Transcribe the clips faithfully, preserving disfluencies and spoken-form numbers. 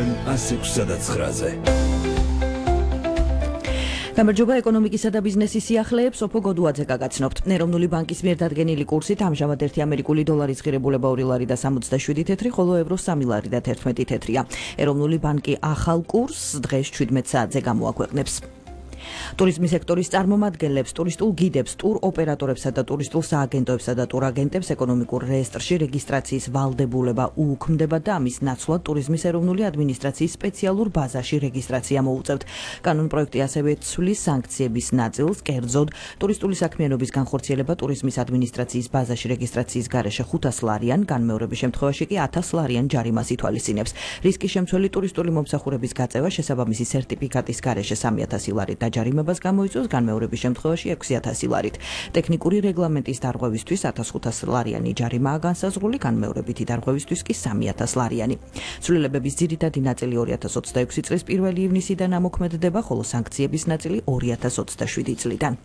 ეფ ემ one oh six point nine-ზე. გამარჯობა ეკონომიკისა და ბიზნესის სიახლეებს ოფო გოდუაძე გაგაცნობთ. ეროვნული ბანკის მიერ დადგენილი კურსით ამჟამად ერთი ამერიკული დოლარის ღირებულება ორი ლარი და სამოცდაშვიდი თეთრი, ხოლო ევრო სამი ლარი და თერთმეტი თეთრია. ეროვნული ბანკი ახალ კურსს დღეს შვიდმეტ საათზე გამოაქვეყნებს. ტურიზმის სექტორის წარმომადგენლებს, ტურისტულ გიდებს, ტურ ოპერატორებსა და ტურისტულ სააგენტოებსა და ტურაგენტებს ეკონომიკურ რეესტრში რეგისტრაციის ვალდებულება უუქმდება და ამის ნაცვლად ტურიზმის ეროვნული ადმინისტრაციის სპეციალურ ბაზაში რეგისტრაცია მოუწევთ. კანონპროექტი ასევე ცვლის სანქციების ნაწილს, კერძოდ ტურისტული საქმიანობის განხორციელება ტურიზმის ადმინისტრაციის ბაზაში რეგისტრაციის გარეშე ხუთას ლარიან, განმეორების შემთხვევაში კი ათას ლარიან ჯარიმას ითვალისწინებს. რისკის შემცველი ტურისტული მომსახურების გაწევა შესაბამისი სერტიფიკატის გარეშე სამი ათასი ლარი და ჯარიმებას გამოიწვევს, განმეორების შემთხვევაში ექვსი ათასი ლარით. ტექნიკური რეგლამენტის დარღვევისთვის ათას ხუთას ლარიანი ჯარიმაა განსაზღვრული, განმეორებითი დარღვევისთვის კი სამი ათას ლარიანი. ცვლილებების ძირითადი ნაწილი ორი ათას ოცდაექვსი წლის პირველი ივნისიდან ამოქმედდება, ხოლო სანქციების ნაწილი ორი ათას ოცდაშვიდი წლიდან.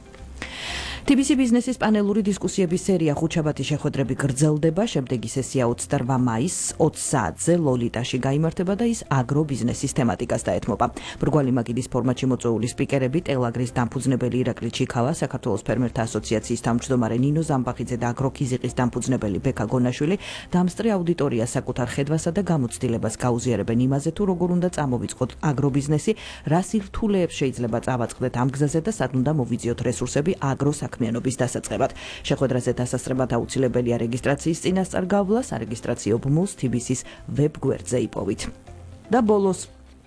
თი ბი სი ბიზნესის პანელური დისკუსიების სერია ხუთშაბათი შეხვედრები გრძელდება, შემდეგი სესია ოცდარვა მაისს ოცი საათზე ლოლიტაში გაიმართება და ის აგრობიზნესის თემატიკას დაეთმობა. ბრგვალი მაგიდის ფორმატში მოწვეული სპიკერები ტელაგრის დამფუძნებელი ირაკლი ჩიქავა, საქართველოს ფერმერთა ასოციაციის თავმჯდომარე ნინო ზამბახიძე და აგროქიზიყის დამფუძნებელი ბექა გონაშვილი დამსწრე აუდიტორიას საკუთარ ხედვასა და გამოცდილებას გაუზიარებენ იმაზე, თუ როგორ უნდა წამოვიწყოთ აგრობიზნესი, რა სირთულეებს შეიძლება წავაწყდეთ ამ გზაზე და სად უნდა მოვიძიოთ რესურსები აგროს საქმიანობის დასაწყებად. შეხვედრაზე დასასწრებად აუცილებელია რეგისტრაციის წინასწარ გავლა, სარეგისტრაციო ბმულს თი ბი სის ვებ-გვერდზე იპოვით. და ბოლოს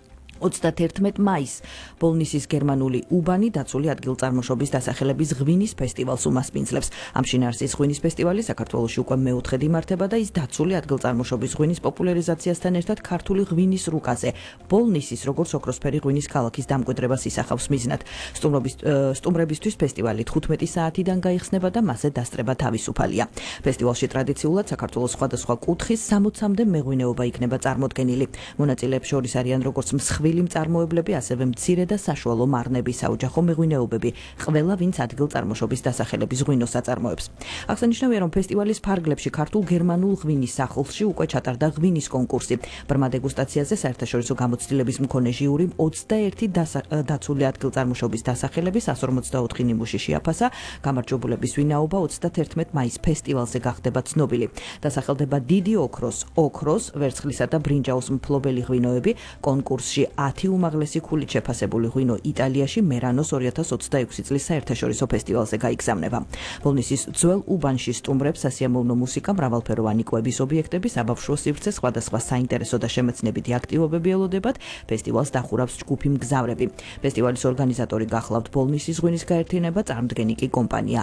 ოცდათერთმეტ მაისს ბოლნისის გერმანული უბანი დაცული ადგილწარმოშობის დასახელების ღვინის ფესტივალს უმასპინძლებს. ამ შინაარსის ღვინის ფესტივალი საქართველოში უკვე მეოთხედ იმართება და ის დაცული ადგილწარმოშობის ღვინის პოპულარიზაციასთან ერთად ქართული ღვინის რუკაზე, ბოლნისის როგორც ოქროსფერი ღვინის ქალაქის დამკვიდრებას ისახავს მიზნად. სტუმრებისთვის ფესტივალი თხუთმეტი საათიდან გაიხსნება და მასზე დასწრება თავისუფალია. ფესტივალში ტრადიციულად საქართველოს სხვადასხვა კუთხის სამოცამდე მეღვინეობა იქნება წარმოდგენილი. მონაწილეებს შორის არიან როგორც მსხვილი მწარმოებლები, ასევე მცირე და საშუალო მარნები, საოჯახო მეღვინეობები, ყველა ვინც ადგილწარმოშობის დასახელების ღვინოს აწარმოებს. აღსანიშნავია, რომ ფესტივალის ფარგლებში ქართულ-გერმანულ ღვინის სახლში უკვე ჩატარდა ღვინის კონკურსი. ბრმა დეგუსტაციაზე საერთაშორისო გამოცდილების მქონე ჟიური ოცდაერთი დაცული ადგილწარმოშობის დასახელების εκατს ორმოცდაოთხი ნიმუში შეაფასა. გამარჯვებულების ვინაობა ოცდათერთმეტ მაისს ფესტივალზე გახდება ცნობილი. დასახელდება დიდი ოქროს, ოქროს, ვერცხლისა და ბრინჯაოს მფლობელი ღვინოები. კონკურსში ათი უმაღლესი ქულით შეფასებული ღვინო იტალიაში მერანოს ორი ათას ოცდაექვსი წლის საერთაშორისო ფესტივალზე გაიგზავნება. ბოლნისის ძველ უბანში სტუმრებს სასიამოვნო მუსიკა, მრავალფეროვანი კვების ობიექტები, საბავშვო სივრცე, სხვადასხვა საინტერესო და შემეცნებითი აქტივობები ელოდებათ. ფესტივალს დახურავს ჯგუფი მგზავრები. ფესტივალის ორგანიზატორი გახლავთ ბოლნისის ღვინის გაერთიანება, წარმოდგენი კი კომპანია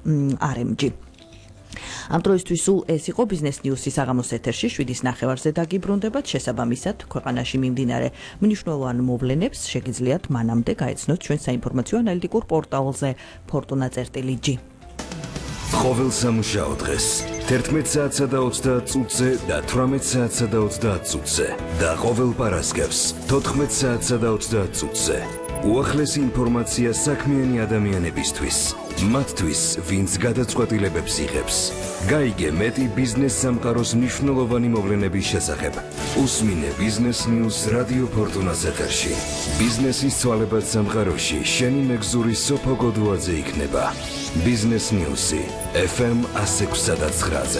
არ ემ ჯი. ამ დროისთვის სულ ეს იყო ბიზნეს ნიუსის საღამოს ეთერში შვიდის ნახევარზე დაგიბრუნდებათ. შესაბამისად, ქვეყანაში მიმდინარე მნიშვნელოვან მოვლენებს შეგიძლიათ მანამდე გაეცნოთ ჩვენ საინფორმაციო ანალიტიკურ პორტალზე ფორტუნა წერტილი ჯი. ყოველ სამუშაო დღეს თერთმეტ საათსა და ოცდაათ წუთზე და თვრამეტ საათსა და ოცდაათ წუთზე და ყოველ პარასკევს თოთხმეტ საათსა და ოცდაათ წუთზე. უახლესი ინფორმაცია საქმიანი ადამიანებისთვის, მათთვის, ვინც გადაწყვეტილებებს იღებს. გაიგე მეტი ბიზნეს სამყაროს მნიშვნელოვანი მოვლენების შესახებ. უსმინე ბიზნეს ნიუს რადიო ფორტუნას ეთერში. ბიზნესის ცვალებად სამყაროში შენი მეგზური სოფო გოდუაძე იქნება. ბიზნეს ნიუსი ეფ ემ one oh six point nine-ზე.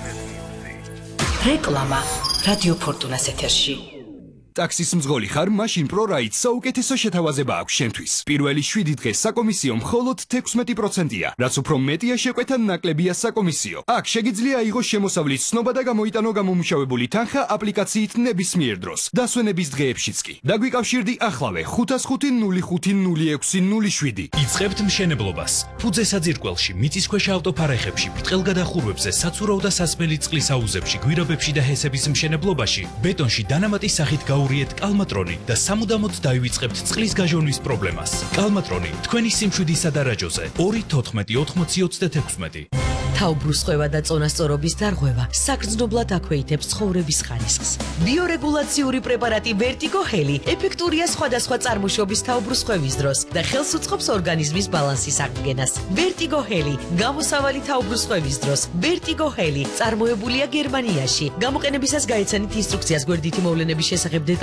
რეკლამა რადიო ფორტუნას ეთერში. ტაქსის მძღოლი ხარ, მაშინ ProRide საუკეთესო შეთავაზება აქვს შენთვის. პირველი შვიდი დღე საკომისიო მხოლოდ თექვსმეტი პროცენტია, რაც უფრო მეტია შეკვეთა ნაკლებია საკომისიო. აქ შეგიძლია აიღოს შემოსავლის ცნობა და გამოიტანო გამომუშავებული თანხა აპლიკაციით ნებისმიერ დროს. დასვენების დღეებშიც კი. დაგვიკავშირდი ახლავე ხუთას ხუთი ნული ხუთი ნული ექვსი ნული შვიდი. იწყებთ მშენებლობას. ფუძე საძირკველში, მიწისქვეშა ავტოფარეხებში, ბრტყელგადახურვებზე, საცურაო და სასმელი წყლის აუზებში, გვირაბებში და ჰესების მშენებლობაში, ბეტონში დანამატის სახით გაუ გაურიეთ კალმატრონი და სამუდამოდ დაივიწყებთ წყლის გაჟონვის პრობლემას. კალმატრონი თქვენი სიმშვიდისა და რაჯოზე ორი თოთხმეტი ოთხმოცი ოცდათექვსმეტი. თავბრუსხვევა და წონასწორობის დარღვევა საგრძნობლად აქვეითებს ცხოვრების ხარისხს. ბიორეგულაციური პრეპარატი Vertigo Heli ეფექტურია სხვადასხვა წარმოშობის თავბრუსხვევის დროს და ხელს უწყობს ორგანიზმის ბალანსის აღდგენას. Vertigo Heli გამოსავალი თავბრუსხვევის დროს. Vertigo Heli წარმოებულია გერმანიაში. გამოყენებისას გაეცანით ინსტრუქციას გვერდითი მოვლენების შესახებ